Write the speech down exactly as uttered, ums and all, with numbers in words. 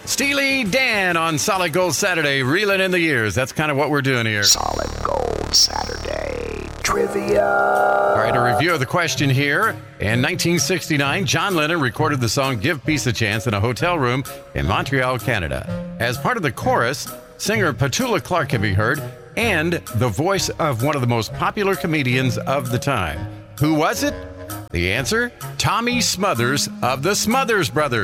Steely Dan on Solid Gold Saturday, reeling in the years. That's kind of what we're doing here. Solid Gold Saturday Trivia. All right, a review of the question here. In nineteen sixty-nine, John Lennon recorded the song Give Peace a Chance in a hotel room in Montreal, Canada. As part of the chorus, singer Petula Clark can be heard, and the voice of one of the most popular comedians of the time. Who was it? The answer, Tommy Smothers of the Smothers Brothers.